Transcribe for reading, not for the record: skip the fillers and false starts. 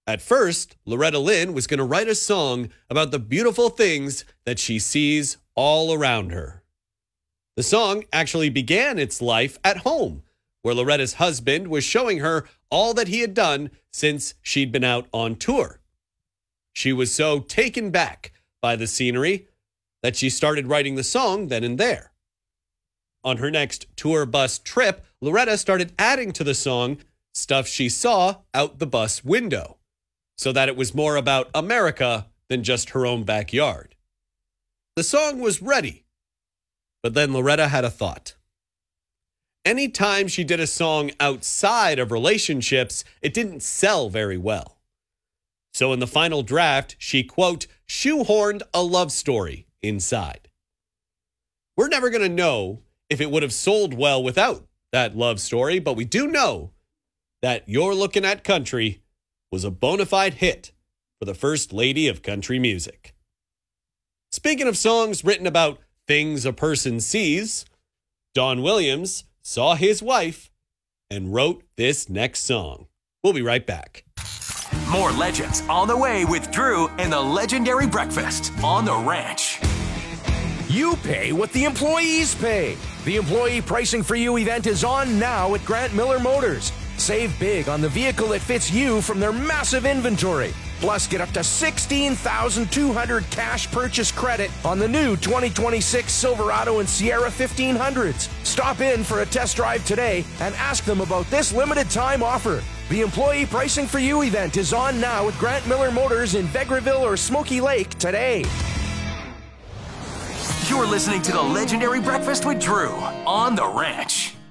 At first, Loretta Lynn was going to write a song about the beautiful things that she sees all around her. The song actually began its life at home, where Loretta's husband was showing her all that he had done since she'd been out on tour. She was so taken back by the scenery that she started writing the song then and there. On her next tour bus trip, Loretta started adding to the song stuff she saw out the bus window, so that it was more about America than just her own backyard. The song was ready, but then Loretta had a thought. Anytime she did a song outside of relationships, it didn't sell very well. So in the final draft, she, quote, shoehorned a love story inside. We're never going to know if it would have sold well without that love story, but we do know that You're Looking at Country was a bona fide hit for the first lady of country music. Speaking of songs written about things a person sees, Don Williams saw his wife and wrote this next song. We'll be right back. More legends on the way with Drew and the legendary breakfast on the ranch. You pay what the employees pay. The Employee Pricing for You event is on now at Grant Miller Motors. Save big on the vehicle that fits you from their massive inventory. Plus, get up to $16,200 cash purchase credit on the new 2026 Silverado and Sierra 1500s. Stop in for a test drive today and ask them about this limited time offer. The Employee Pricing for You event is on now at Grant Miller Motors in Vegreville or Smoky Lake today. You're listening to the legendary breakfast with Drew on the ranch.